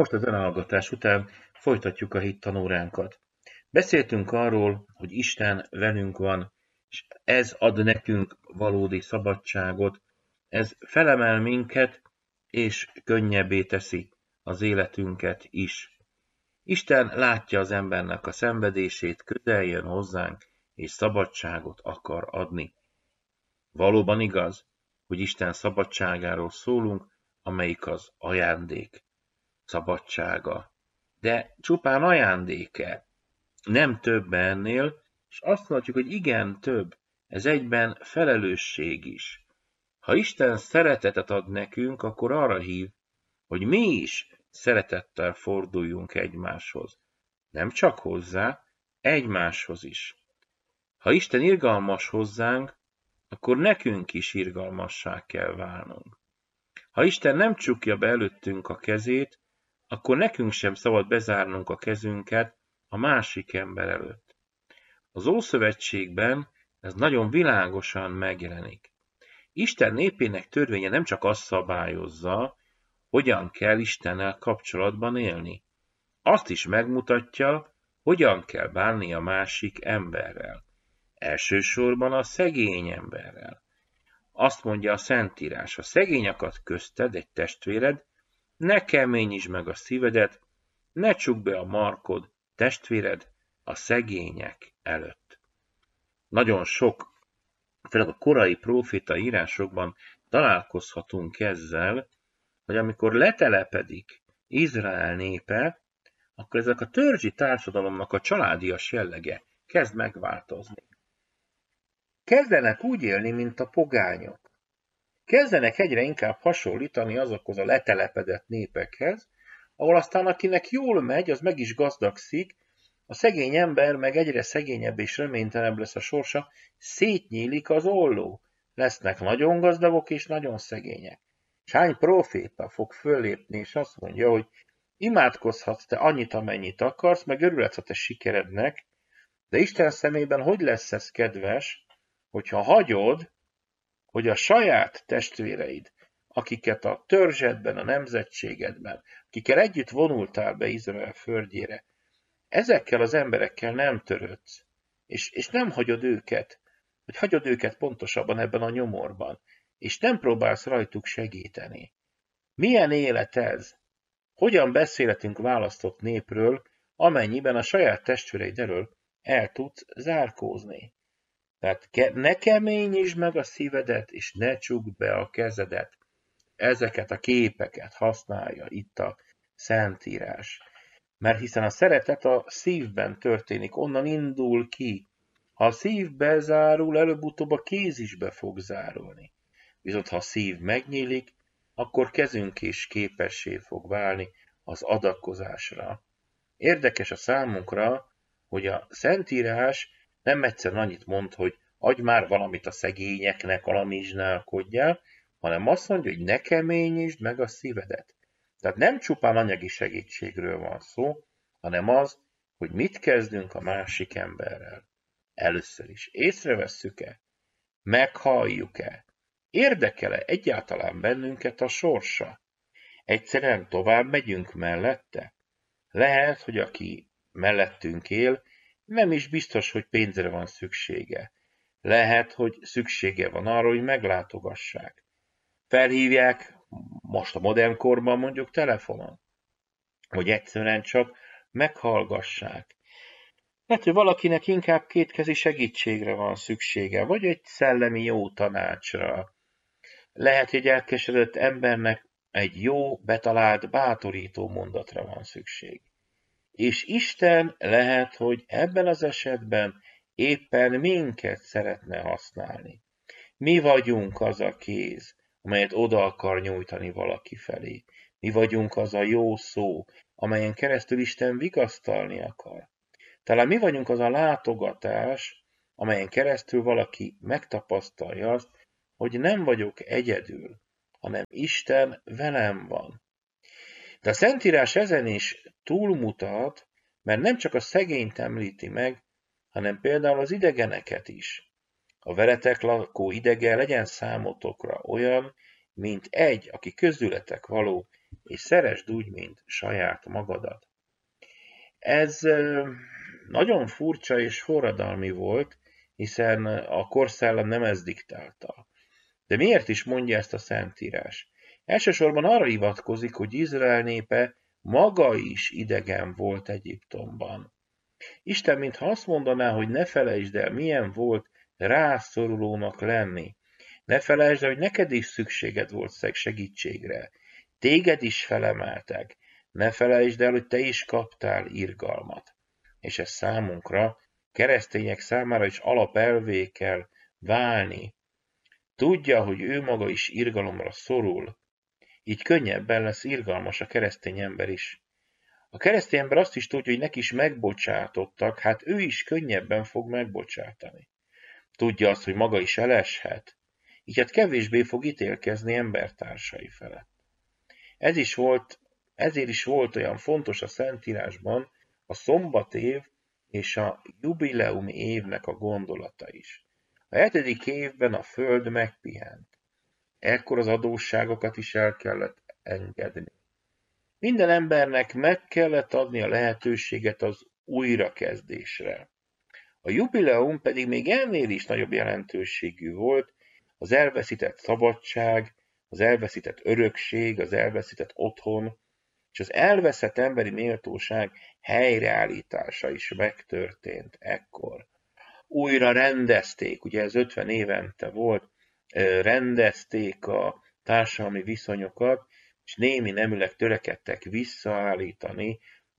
Most a zenehallgatás után folytatjuk a hittanóránkat. Beszéltünk arról, hogy Isten velünk van, és ez ad nekünk valódi szabadságot, ez felemel minket, és könnyebbé teszi az életünket is. Isten látja az embernek a szenvedését, közel jön hozzánk, és szabadságot akar adni. Valóban igaz, hogy Isten szabadságáról szólunk, amelyik az ajándék szabadsága. De csupán ajándéke, nem több ennél, és azt mondjuk, hogy igen, több, ez egyben felelősség is. Ha Isten szeretetet ad nekünk, akkor arra hív, hogy mi is szeretettel forduljunk egymáshoz. Nem csak hozzá, egymáshoz is. Ha Isten irgalmas hozzánk, akkor nekünk is irgalmassá kell válnunk. Ha Isten nem csukja be előttünk a kezét, akkor nekünk sem szabad bezárnunk a kezünket a másik ember előtt. Az Ószövetségben ez nagyon világosan megjelenik. Isten népének törvénye nem csak azt szabályozza, hogyan kell Istennel kapcsolatban élni. Azt is megmutatja, hogyan kell bánni a másik emberrel. Elsősorban a szegény emberrel. Azt mondja a Szentírás, ha szegény akad közted egy testvéred, ne keményítsd meg a szívedet, ne csukd be a markod, testvéred, a szegények előtt. Nagyon sok, főleg a korai próféta írásokban találkozhatunk ezzel, hogy amikor letelepedik Izrael népe, akkor ezek a törzsi társadalomnak a családias jellege kezd megváltozni. Kezdenek úgy élni, mint a pogányok. Kezdenek egyre inkább hasonlítani azokhoz a letelepedett népekhez, ahol aztán akinek jól megy, az meg is gazdagszik, a szegény ember meg egyre szegényebb és reménytelenebb lesz a sorsa, szétnyílik az olló. Lesznek nagyon gazdagok és nagyon szegények. És hány próféta fog föllépni, és azt mondja, hogy imádkozhatsz te annyit, amennyit akarsz, meg örülhetsz a te sikerednek, de Isten szemében hogy lesz ez kedves, hogyha hagyod, hogy a saját testvéreid, akiket a törzsedben, a nemzetségedben, akikkel együtt vonultál be Izrael földjére, ezekkel az emberekkel nem törődsz, és nem hagyod őket, hogy hagyod őket pontosabban ebben a nyomorban, és nem próbálsz rajtuk segíteni. Milyen élet ez? Hogyan beszélhetünk választott népről, amennyiben a saját testvéreid elől el tudsz zárkózni? Tehát ne keményítsd meg a szívedet, és ne csukd be a kezedet. Ezeket a képeket használja itt a Szentírás. Mert hiszen a szeretet a szívben történik, onnan indul ki. Ha a szív bezárul, előbb-utóbb a kéz is be fog zárulni. Viszont ha a szív megnyílik, akkor kezünk is képessé fog válni az adakozásra. Érdekes a számunkra, hogy a Szentírás nem egyszerűen annyit mond, hogy adj már valamit a szegényeknek, alamizsnálkodjál, hanem azt mondja, hogy ne keményítsd meg a szívedet. Tehát nem csupán anyagi segítségről van szó, hanem az, hogy mit kezdünk a másik emberrel. Először is észrevesszük-e? Meghalljuk-e? Érdekel-e egyáltalán bennünket a sorsa? Egyszerűen tovább megyünk mellette? Lehet, hogy aki mellettünk él, nem is biztos, hogy pénzre van szüksége. Lehet, hogy szüksége van arra, hogy meglátogassák. Felhívják, most a modern korban mondjuk telefonon, hogy egyszerűen csak meghallgassák. Lehet, hogy valakinek inkább kétkezi segítségre van szüksége, vagy egy szellemi jó tanácsra. Lehet, hogy egy elkeseredett embernek egy jó, betalált, bátorító mondatra van szükség. És Isten lehet, hogy ebben az esetben éppen minket szeretne használni. Mi vagyunk az a kéz, amelyet oda akar nyújtani valaki felé. Mi vagyunk az a jó szó, amelyen keresztül Isten vigasztalni akar. Talán mi vagyunk az a látogatás, amelyen keresztül valaki megtapasztalja azt, hogy nem vagyok egyedül, hanem Isten velem van. De a Szentírás ezen is túlmutat, mert nem csak a szegényt említi meg, hanem például az idegeneket is. A veletek lakó idegen legyen számotokra olyan, mint egy, aki közületek való, és szeresd úgy, mint saját magadat. Ez nagyon furcsa és forradalmi volt, hiszen a korszellem nem ezt diktálta. De miért is mondja ezt a Szentírás? Elsősorban arra hivatkozik, hogy Izrael népe maga is idegen volt Egyiptomban. Isten mintha azt mondaná, hogy ne felejtsd el, milyen volt rászorulónak lenni. Ne felejtsd el, hogy neked is szükséged volt segítségre. Téged is felemeltek. Ne felejtsd el, hogy te is kaptál irgalmat. És ez számunkra, keresztények számára is alapelvé kell válni. Tudja, hogy ő maga is irgalomra szorul, így könnyebben lesz irgalmas a keresztény ember is. A keresztény ember azt is tudja, hogy neki is megbocsátottak, hát ő is könnyebben fog megbocsátani. Tudja azt, hogy maga is eleshet, így hát kevésbé fog ítélkezni embertársai felett. Ezért is volt olyan fontos a Szentírásban a szombatév és a jubileum évnek a gondolata is. A 7. évben a föld megpihent. Ekkor az adósságokat is el kellett engedni. Minden embernek meg kellett adni a lehetőséget az újrakezdésre. A jubileum pedig még ennél is nagyobb jelentőségű volt, az elveszített szabadság, az elveszített örökség, az elveszített otthon, és az elveszett emberi méltóság helyreállítása is megtörtént ekkor. Újra rendezték, ugye ez 50 évente volt, rendezték a társadalmi viszonyokat, és némi neműleg törekedtek visszaállítani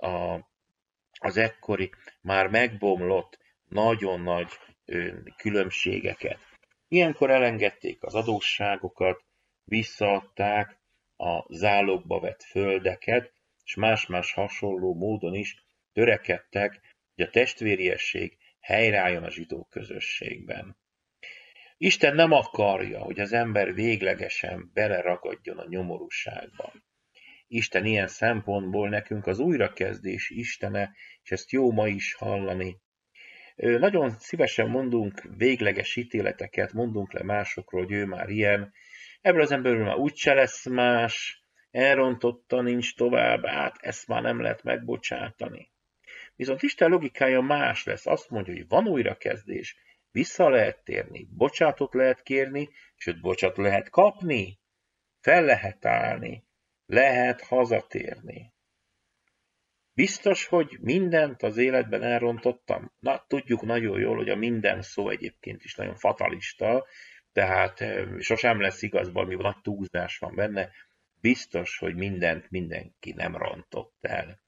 az ekkori, már megbomlott, nagyon nagy különbségeket. Ilyenkor elengedték az adósságokat, visszaadták a zálogba vett földeket, és más-más hasonló módon is törekedtek, hogy a testvériesség helyreálljon a zsidó közösségben. Isten nem akarja, hogy az ember véglegesen beleragadjon a nyomorúságba. Isten ilyen szempontból nekünk az újrakezdés Istene, és ezt jó ma is hallani. Nagyon szívesen mondunk végleges ítéleteket, mondunk le másokról, hogy ő már ilyen. Ebből az emberről már úgyse lesz más, elrontotta, nincs tovább, hát ezt már nem lehet megbocsátani. Viszont Isten logikája más lesz, azt mondja, hogy van újrakezdés, vissza lehet térni, bocsátot lehet kérni, sőt, bocsátot lehet kapni, fel lehet állni, lehet hazatérni. Biztos, hogy mindent az életben elrontottam? Na, tudjuk nagyon jól, hogy a minden szó egyébként is nagyon fatalista, tehát sosem lesz igaz, valami nagy túlzás van benne. Biztos, hogy mindent mindenki nem rontott el.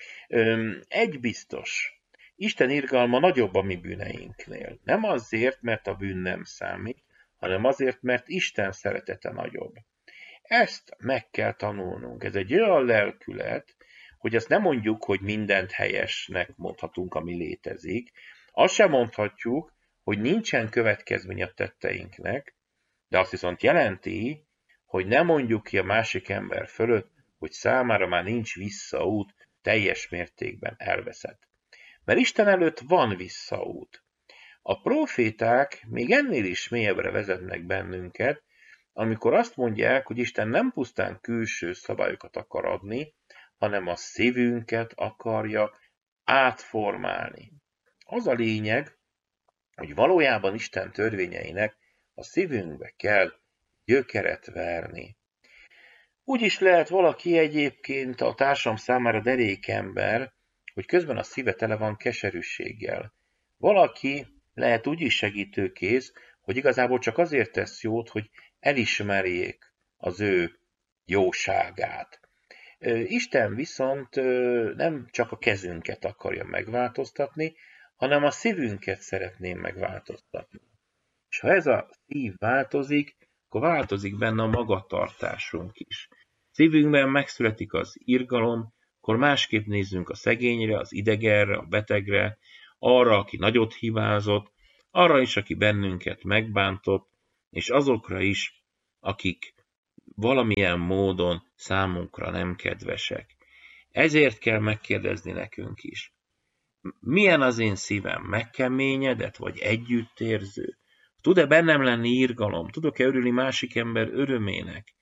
Egy biztos, Isten irgalma nagyobb a mi bűneinknél. Nem azért, mert a bűn nem számít, hanem azért, mert Isten szeretete nagyobb. Ezt meg kell tanulnunk. Ez egy olyan lelkület, hogy azt nem mondjuk, hogy mindent helyesnek mondhatunk, ami létezik. Azt sem mondhatjuk, hogy nincsen következmény a tetteinknek, de azt viszont jelenti, hogy nem mondjuk ki a másik ember fölött, hogy számára már nincs visszaút, teljes mértékben elveszett. Mert Isten előtt van visszaút. A próféták még ennél is mélyebbre vezetnek bennünket, amikor azt mondják, hogy Isten nem pusztán külső szabályokat akar adni, hanem a szívünket akarja átformálni. Az a lényeg, hogy valójában Isten törvényeinek a szívünkbe kell gyökeret verni. Úgy is lehet valaki egyébként a társam számára derék ember, hogy közben a szíve tele van keserűséggel. Valaki lehet úgy is segítőkész, hogy igazából csak azért tesz jót, hogy elismerjék az ő jóságát. Isten viszont nem csak a kezünket akarja megváltoztatni, hanem a szívünket szeretném megváltoztatni. És ha ez a szív változik, akkor változik benne a magatartásunk is. Szívünkben megszületik az irgalom, akkor másképp nézzünk a szegényre, az idegenre, a betegre, arra, aki nagyot hibázott, arra is, aki bennünket megbántott, és azokra is, akik valamilyen módon számunkra nem kedvesek. Ezért kell megkérdezni nekünk is. Milyen az én szívem? Megkeményedett, vagy együttérző? Tud-e bennem lenni irgalom? Tudok-e örülni másik ember örömének?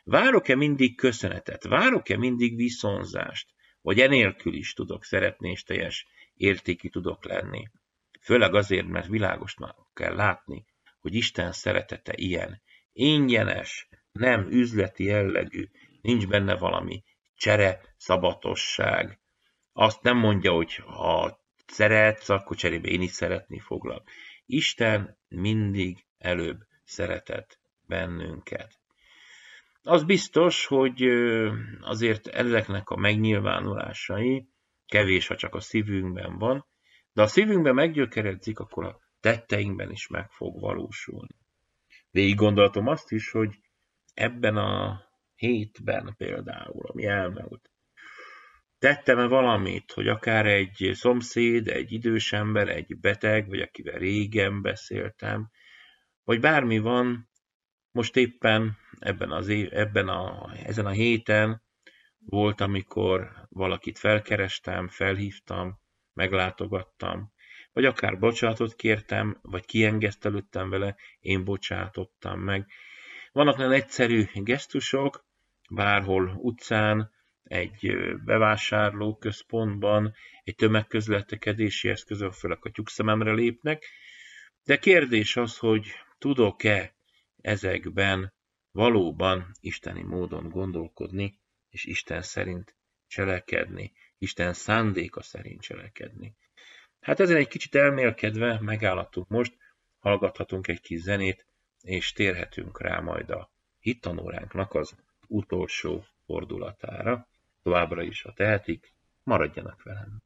Várok-e mindig köszönetet? Várok-e mindig viszonzást? Vagy enélkül is tudok szeretni, és teljes értékű tudok lenni? Főleg azért, mert világosnak kell látni, hogy Isten szeretete ilyen, ingyenes, nem üzleti jellegű, nincs benne valami csere, szabatosság. Azt nem mondja, hogy ha szeretsz, akkor cserébe én is szeretni foglak. Isten mindig előbb szeretett bennünket. Az biztos, hogy azért ezeknek a megnyilvánulásai kevés, ha csak a szívünkben van, de ha a szívünkben meggyökeredzik, akkor a tetteinkben is meg fog valósulni. Végig gondoltam azt is, hogy ebben a hétben például, ami elmúlt, tettem-e valamit, hogy akár egy szomszéd, egy idős ember, egy beteg, vagy akivel régen beszéltem, vagy bármi van, most éppen ezen a héten volt, amikor valakit felkerestem, felhívtam, meglátogattam, vagy akár bocsánatot kértem, vagy kiengesztelődtem vele, én bocsátottam meg. Vannak nagyon egyszerű gesztusok, bárhol utcán, egy bevásárlóközpontban, egy tömegközlekedési eszközön, főleg a tyúkszememre lépnek, de kérdés az, hogy tudok-e ezekben valóban isteni módon gondolkodni, és Isten szerint cselekedni, Isten szándéka szerint cselekedni. Hát ezen egy kicsit elmélkedve megállhatunk most, hallgathatunk egy kis zenét, és térhetünk rá majd a hittanóránknak az utolsó fordulatára. Továbbra is, ha tehetik, maradjanak velem.